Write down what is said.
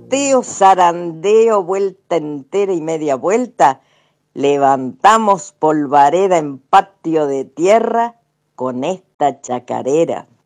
volteo, zarandeo, vuelta entera y media vuelta, levantamos polvareda en patio de tierra con esta chacarera.